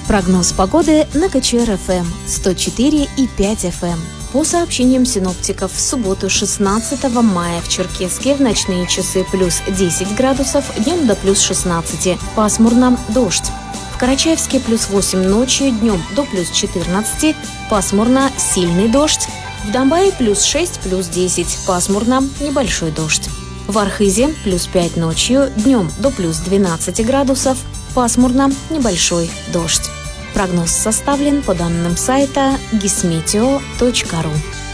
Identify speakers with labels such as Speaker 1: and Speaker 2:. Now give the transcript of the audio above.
Speaker 1: Прогноз погоды на КЧР-ФМ 104,5 FM. По сообщениям синоптиков, в субботу 16 мая в Черкесске в ночные часы плюс 10 градусов, днем до плюс 16, пасмурно, дождь. В Карачаевске плюс 8 ночью, днем до плюс 14, пасмурно, сильный дождь. В Домбае плюс 6, плюс 10, пасмурно, небольшой дождь. В Архизе плюс 5 ночью, днем до плюс 12 градусов, пасмурно, небольшой дождь. Прогноз составлен по данным сайта gismeteo.ru.